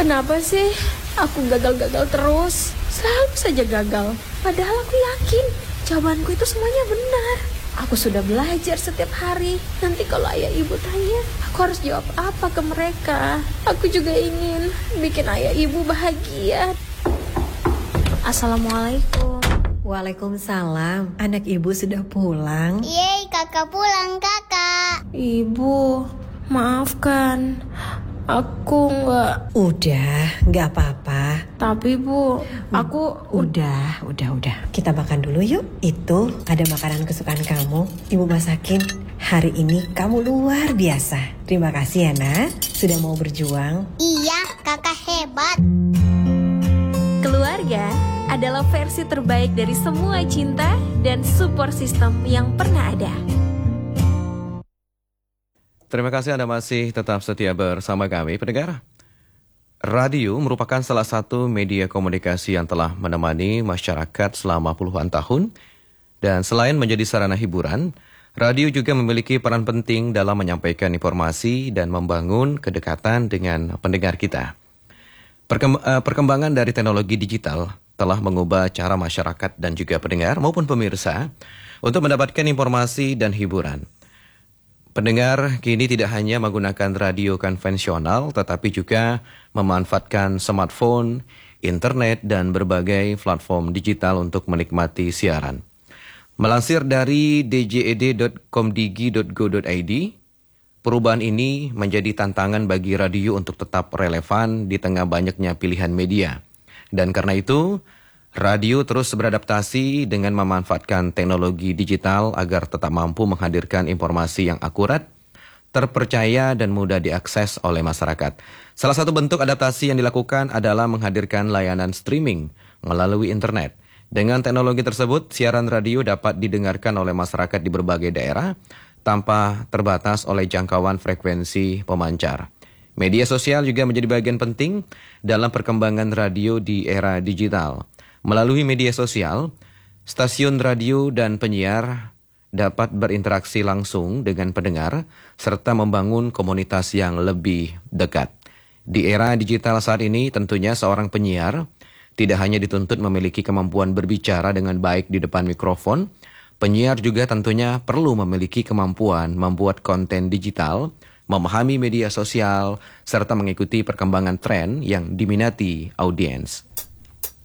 Kenapa sih aku gagal-gagal terus? Selalu saja gagal. Padahal aku yakin jawabanku itu semuanya benar. Aku sudah belajar setiap hari. Nanti kalau ayah ibu tanya, aku harus jawab apa ke mereka? Aku juga ingin bikin ayah ibu bahagia. Assalamualaikum. Waalaikumsalam. Anak ibu sudah pulang? Yeay, kakak pulang, kakak. Ibu, maafkan. Aku nggak. Udah, nggak apa-apa. Tapi Bu, aku Udah. Kita makan dulu yuk. Itu ada makanan kesukaan kamu. Ibu masakin. Hari ini kamu luar biasa. Terima kasih ya nak, sudah mau berjuang. Iya, kakak hebat. Keluarga adalah versi terbaik dari semua cinta dan support system yang pernah ada. Terima kasih Anda masih tetap setia bersama kami, pendengar. Radio merupakan salah satu media komunikasi yang telah menemani masyarakat selama puluhan tahun. Dan selain menjadi sarana hiburan, radio juga memiliki peran penting dalam menyampaikan informasi dan membangun kedekatan dengan pendengar kita. Perkembangan dari teknologi digital telah mengubah cara masyarakat dan juga pendengar maupun pemirsa untuk mendapatkan informasi dan hiburan. Pendengar kini tidak hanya menggunakan radio konvensional, tetapi juga memanfaatkan smartphone, internet, dan berbagai platform digital untuk menikmati siaran. Melansir dari djed.komdigi.go.id, perubahan ini menjadi tantangan bagi radio untuk tetap relevan di tengah banyaknya pilihan media. Dan karena itu, radio terus beradaptasi dengan memanfaatkan teknologi digital agar tetap mampu menghadirkan informasi yang akurat, terpercaya, dan mudah diakses oleh masyarakat. Salah satu bentuk adaptasi yang dilakukan adalah menghadirkan layanan streaming melalui internet. Dengan teknologi tersebut, siaran radio dapat didengarkan oleh masyarakat di berbagai daerah tanpa terbatas oleh jangkauan frekuensi pemancar. Media sosial juga menjadi bagian penting dalam perkembangan radio di era digital. Melalui media sosial, stasiun radio dan penyiar dapat berinteraksi langsung dengan pendengar serta membangun komunitas yang lebih dekat. Di era digital saat ini, tentunya seorang penyiar tidak hanya dituntut memiliki kemampuan berbicara dengan baik di depan mikrofon, penyiar juga tentunya perlu memiliki kemampuan membuat konten digital, memahami media sosial, serta mengikuti perkembangan tren yang diminati audiens.